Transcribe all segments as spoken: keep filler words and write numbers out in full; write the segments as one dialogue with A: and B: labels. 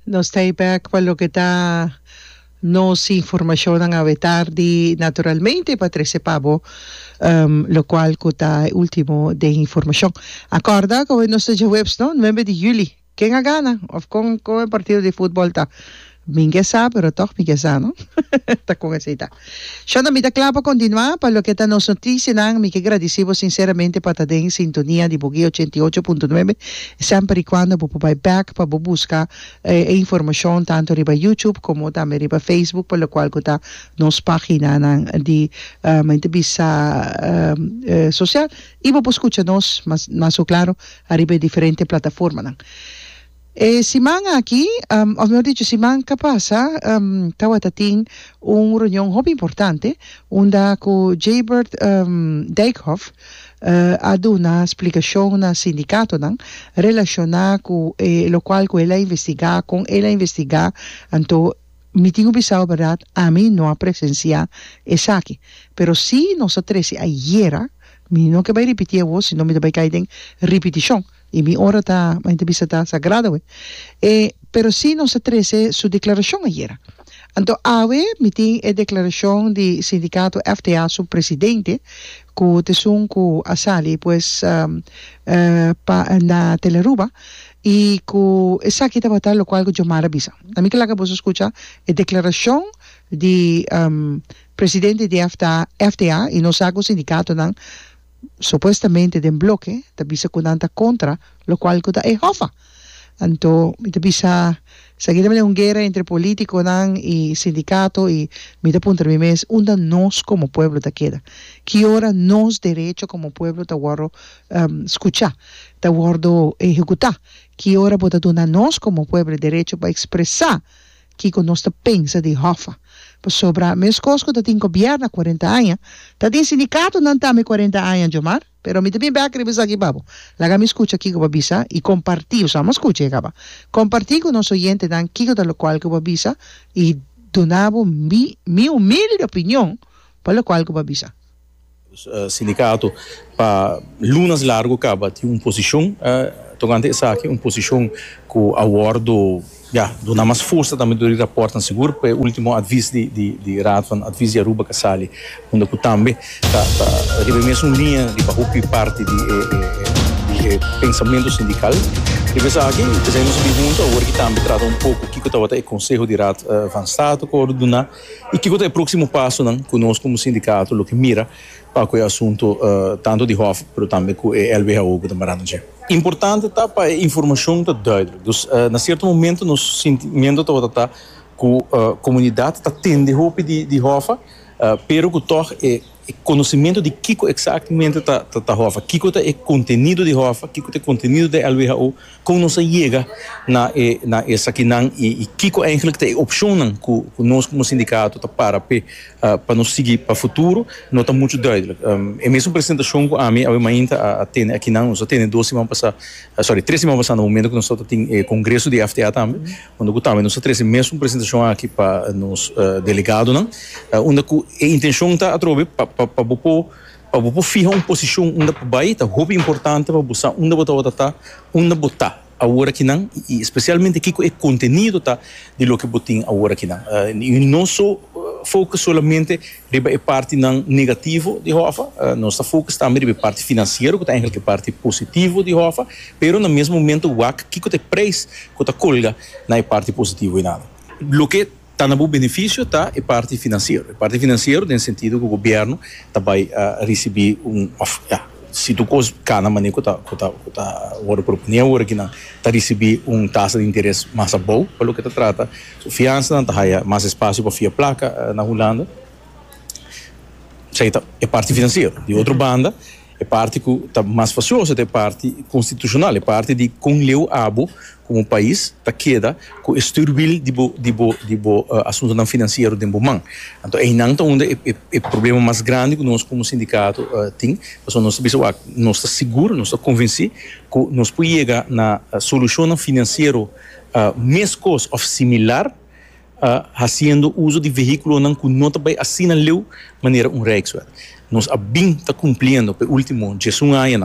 A: nos stay back para lo que está nos información a vetardi naturalmente para trece pavo, um, lo cual está último de información. Acorda que nuestros webs, ¿no? nueve de julio. ¿Quién ha gana? Of con, con el partido de fútbol está. Minguesa, pero toch Minguesa, ¿no? Está con esa idea. Yo no me da claro para continuar, para lo que está nos noticias, me que agradecemos sinceramente para estar en sintonía de Bogotá ochenta y ocho punto nueve, siempre y cuando para back, para buscar eh, información tanto en YouTube como también en Facebook, por lo cual está nos página de um, entrevista um, eh, social y para escucharnos más, más claro, arriba de diferentes plataformas. Eh, Simán aquí, um, o mejor dicho, Simán capaz, um, tawatain un reunión muy importante, donde con Jaybert um, Dijkhoff uh, ha dado una explicación al sindicato relacionada con eh, lo cual con él investiga, con él investiga, entonces mi tengo pensado, verdad, a mí no ha presenciado esa aquí, pero sí nosotros ayer, mi no que voy a repetir vos, sino me voy a caer en repetición. Y mi hora está, mi entrevista está sagrada, eh, pero sí nos atrece su declaración ayer. Entonces, ahora, mi tiene declaración del sindicato F T A, su presidente, que te son que asali, pues, um, uh, pa, na Teleruba, y que esa aquí estaba tal, lo cual yo me avisa. A mí que la que vos escucha, es declaración del um, presidente de F T A, F T A, y nos hago sindicato, ¿no? Supuestamente de un bloque, te bisa kunanta contra, lo cual kuta es hofa. Entonces, te bisa seguir una guerra entre político y sindicato y mi punto de mes, unda nos como pueblo te queda. Que ahora nos derecho como pueblo te guardo um, escuchar, te guardo ejecutar. Que ahora puede dar nos como pueblo derecho para expresar que con nuestra pensa de hofa. Pues sobre meus cosco que tem gobierno cuarenta años, tá tem sindicato não tá me cuarenta años, Jomar, pero me também back revisa aqui babo. Laga me escucha aqui com babisa e compartir, usamos escucha acaba. Compartir com nosso oyente dan kiko da lo cual que babisa e donavo mi mi humilde opinião para lo cual que babisa.
B: Uh, sindicato para lunas largo acaba tem uma posição uh, tocante essa aqui, uma posição com acordo ja, dona mais força também do rapporto an seguro per último avviso di di di raad van advies di Aruba Casali onde ku tambe ta ta ribe mesmo linha di pahupi parte di eh, eh, pensamento sindical e pensa aqui fizemos uma pergunta agora que também trata um pouco que que estava o conselho de raad uh, van Staat coordenar e que que é o próximo passo não conosco como sindicato lo que mira para o assunto uh, tanto de Hof, mas também com o L B H O da Maranhão. Importante tá para a informação tá duidelijk. Dus uh, na certo momento nos sentimento tá tá com a comunidade tá tende hope de de Hof, uh, pero que toch é conhecimento de que exatamente tá tá tá Hof, que que é conteúdo de Hof, que que é conteúdo de L B H O, como nos chega na eh, na essa que não e que que eigenlijk tem opção não com nós como sindicato tá para pe uh, para nos seguir para futuro, não tá muito duidelijk. Um, é mesmo apresentação com a mim, a ainda a tem aqui não, só tem duas semanas passar, uh, sorry, três semanas passar no momento que nós só tem eh, congresso de F T A também, quando que também nós só três mesmo apresentação aqui para nos uh, delegado não, uh, onde a intenção tá a trobe para para bopo para bopo fijar uma posição onde para baixo tá muito importante para buscar onde botar botar onde botar agora que não e especialmente que é conteúdo tá de lo que botin agora que não uh, e não só uh, foca solamente riba a parte não negativo de Hofa, uh, nós está foca também riba a parte financeira que tá eigenlijk a parte positivo de Hofa, pero no mesmo momento o que que te preço que tá colga na parte positivo e nada lo que está no benefício tá é parte financeira, a parte financeira no sentido que o governo tá vai uh, receber um of, yeah, se tu cos cana maneira que tá que tá que tá agora propõe agora que não tá receber um taxa de interesse mais boa pelo que tá trata fiança não tá há mais espaço para fiar placa uh, na Holanda sei tá é parte financeira de outra banda é parte que tá mais faciosa é parte constitucional é parte de com leu abo como país tá queda com esturbil de bo de bo de bo uh, assunto não financeiro de bomão então é não tá onde é, é, é problema mais grande que nós como sindicato uh, tem mas nós sabemos nós está seguro nós está convencido que nós podemos chegar na uh, solução financeira uh, mesmo ou similar uh, fazendo uso de veículo não que não também assina leu maneira um Rijkswet nós a bem está cumprindo pelo último dezesseis anos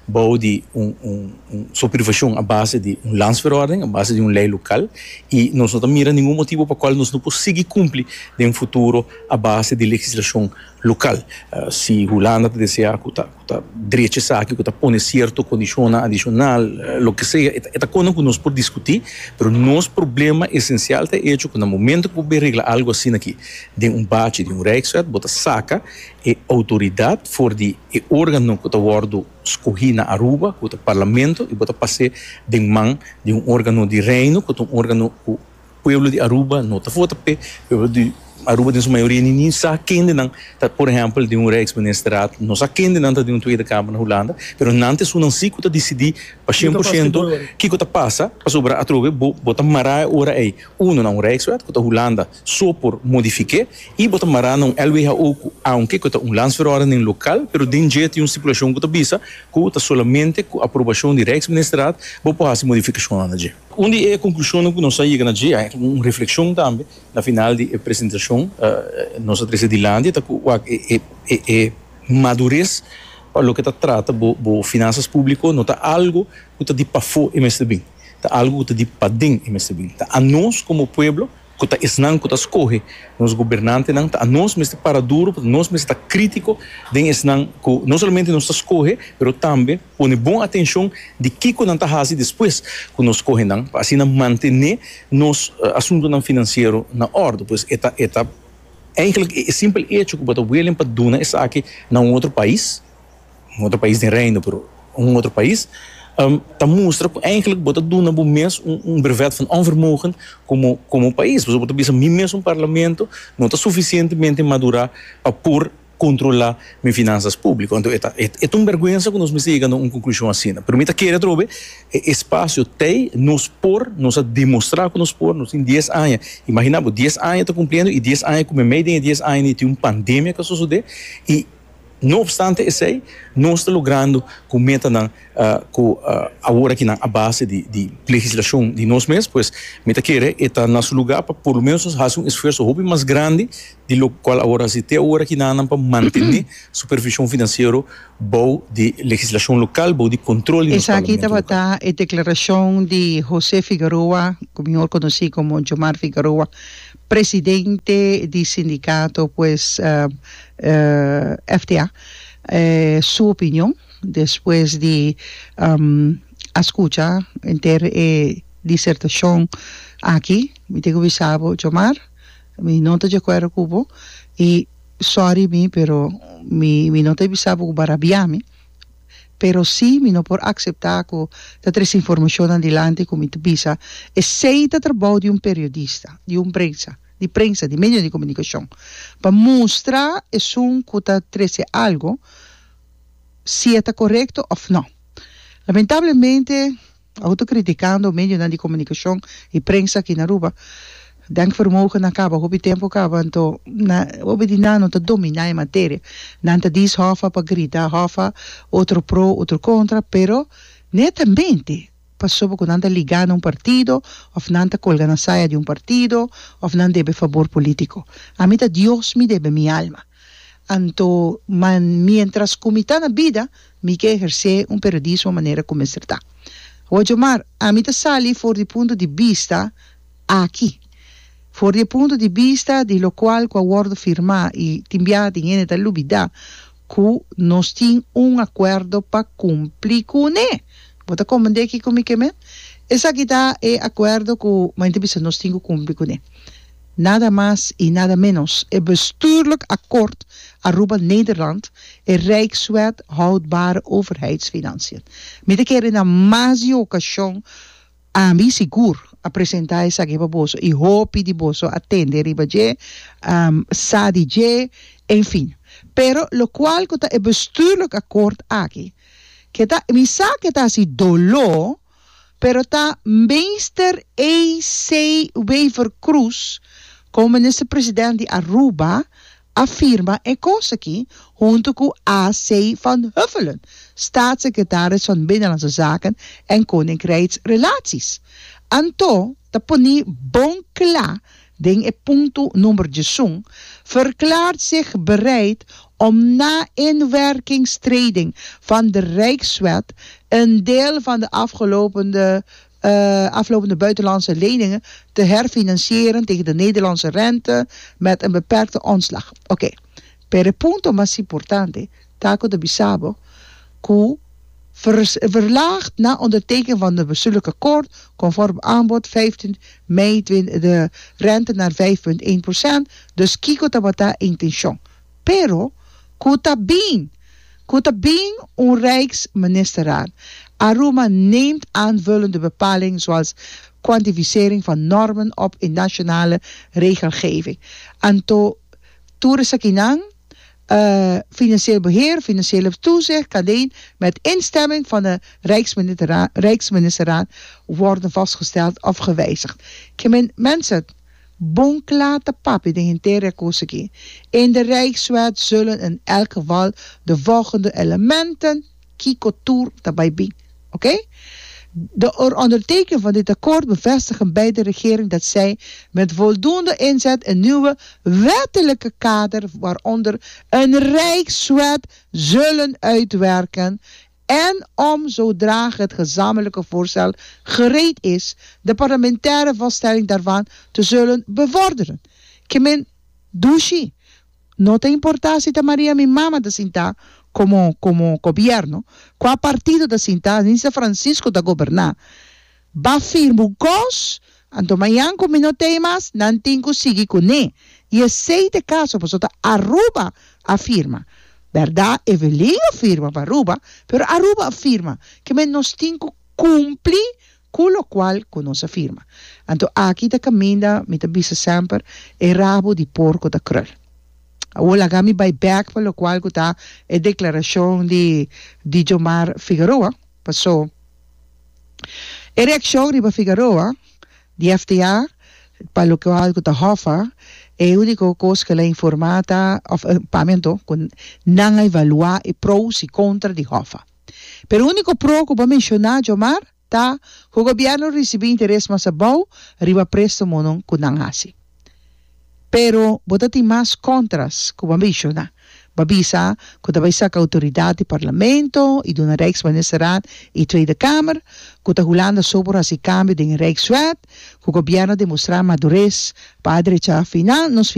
B: bouw die een, een, een supervisão a base de uma landsverordening, a base de uma lei local, e nós não temos nenhum motivo para qual nós não podemos cumprir em um futuro a base de legislação local. Uh, se Holanda deseja que está direito a que está põe certo condição adicional, uh, o que seja, é coisa que nós podemos discutir, mas nosso problema essencial é hecho que no momento que você regla algo assim aqui, de um bate de um Rijkswet, você saca a autoridade for de órgão que está sendo escolhido na Aruba, que é o parlamento, e você passa de mão de um órgão de reino, que é um órgão que o povo de Aruba não está votando, o povo de Aruba tem sua maioria nem sabe quem não, por exemplo, de um Rijksministeraat, não sabe quem não de um Tweede Kamer na Holanda, mas antes não se que decidi para cem por cento que que passa, para sobre a trobe, bota marar ora aí, um não Rijkswet, que a Holanda só por modificar, e bota marar não L W H O, aunque que um landsverordening local, mas de jeito uma situação que bisa, que está somente com a aprovação de Rijksministeraat, vou fazer modificação na dia. Onde é a conclusão que nós saímos na dia, é uma reflexão também, na final de apresentação, uh, nossa terceira de Lândia, é, é, é madurez para o que trata de finanças públicas, não está algo que está de para fora e mais bem, está algo que está de para dentro e mais bem. A nós como povo, que está esnando, que está escorre, nos governantes, não, a nós mesmo para duro, a nós mesmo está crítico, de esnando, que não somente nos escorre, mas também põe boa atenção de que que não está fazendo depois que nos escorre, não, para assim manter nos uh, assuntos financeiros na ordem, pois é é eigenlijk é simples hecho que você willen para doen is aqui num outro país, um outro país de reino, para um outro país. Um, dat mostra que eigenlijk wat dat doen na mês um, um brevet van onvermogen como como país. Você pode pensar mim mesmo um parlamento não está suficientemente maduro para por controlar minhas finanças públicas. Então é é, é uma vergonha que nós me chegando a uma conclusão assim. Permita que ele trobe espaço tem nos por nos demonstrar que nos por nos em dez anos. Imaginamos dez anos está cumprindo e dez anos como meio de dez anos tem uma pandemia que sucede e não obstante isso aí, nós estamos logrando com meta na uh, com uh, agora aqui na base de, de legislação de nós mesmos, pois meta querer está nosso lugar para por menos fazer um esforço hobby mais grande de lo qual agora se tem agora aqui na para manter supervisão financeira boa de legislação local, boa de controle.
A: Essa aqui estava a declaração de José Figueroa, melhor conhecido como Jomar Figueroa, presidente do sindicato, pues uh, uh, F T A, eh, sua opinião depois de um, escutar inteira eh, dissertação aqui. Me tenho avisado, Jomar, me não estou de acordo com você e sorry me, pero me, me não estou avisado com barabiame, pero sim me não por aceitar que a três informação adiante como me visa é seita trabalho de um periodista, de um prensa, de prensa, de meio de comunicação, para mostrar é um que está treze algo se está correto ou não. Lamentavelmente, eu estou criticando o meio de comunicação e prensa aqui na Aruba. Denk vermogen acaba, hobby tempo acaba, então, na, hobby de não te dominar a matéria. Não te diz hofa para gritar, hofa, outro pro, outro contra, pero netamente, passou que não te ligar a um partido, ou não te colgar na saia de um partido, ou não deve favor político. A mim, Deus me deve minha alma. Então, man, mientras como está na vida, me quer exercer um periodismo de maneira como está. Hoje, Omar, a mim, sali for de ponto de vista aqui. For do ponto de vista de lo qual com a Word firmar e enviar dinheiro da lubida, que nós temos um acordo para cumprir com ele. Vou te comandar aqui comigo, né? Esse aqui tá é acordo que mas então nós temos que cumprir com ele. Nada mais e nada menos. É bestuurlijk akkoord Aruba Nederland en Rijkswet houdbare overheidsfinanciën. Met een keer in een mazie occasion a mim seguro apresentar essa aqui para bolso e hope de bolso atender riba je um, sadi je enfim pero lo qual que é bestuurlijk akkoord aqui que tá me sabe que tá assim dolo pero tá meester E C Wever Cruz como minister-president de Aruba afirma en coisa aqui junto com A C van Huffelen, staatssecretaris van Binnenlandse Zaken en Koninkrijksrelaties. Anto, dat poni bon klaar, ding e punto nummer dezong, verklaart zich bereid om na inwerkingstreding van de Rijkswet een deel van de afgelopende, uh, aflopende buitenlandse leningen te herfinancieren tegen de Nederlandse rente met een beperkte omslag. Oké, okay. Per punto más importante, taco de Bisabo, ku verlaagt na onderteken van de bestuurlijk akkoord conform aanbod vijftien mei de rente naar vijf komma één procent. Dus kiko tabata intention. Pero kuta bin, kuta bin een rijksministeraad. Aruba neemt aanvullende bepalingen zoals kwantificering van normen op in nationale regelgeving. Anto Toeresakinang. Uh, financieel beheer, financiële toezicht kan alleen met instemming van de Rijksministeraad, Rijksministeraad worden vastgesteld of gewijzigd. Kemen mensen, bonklate papi de hintere koseki. In de Rijkswet zullen in elk geval de volgende elementen kikotour daarbij bij. Oké? Okay? De ondertekening van dit akkoord bevestigen beide regeringen dat zij met voldoende inzet een nieuwe wettelijke kader, waaronder een rijkswet, zullen uitwerken. En om zodra het gezamenlijke voorstel gereed is, de parlementaire vaststelling daarvan te zullen bevorderen. Kemen dushi, nota importancia de Maria mi mama de Sinta. Como, como gobierno, qua partido da Sinta, ni San Francisco da gobernar, ba firmo gos, anto mayan ko mino temas, nantinko sigi ko ne. E aceite caso, pues ota Aruba afirma. Verdad, Evelyn afirma para Aruba, pero Aruba afirma que men nos tinko cumpli, con lo qual con nos afirma. Anto aqui da caminda, mit a bisa sempre, e rabo di porco da krul. Wala kami by back pa lo cual ko ta e declaración di di Jomar Figueroa pasó. E reacción di Figueroa di F T A pa lo cual ko ta hofa e unico cosa que la informata of uh, pamento con nang evalua e pros e contra di hofa. Per unico pro ko ba mencionar Jomar ta ko gobyerno recibe interés mas abaw riba presto monong kunang hasi. Pero botati mas contras ko bambisyon babisa ko tabaysa ka autoridad di parlamento i doon Rijksministeraad i Tweede Kamer ko tahulanda sobra si cambio din Rijkswet ko gobyerno demostrar madurez padre cha final nos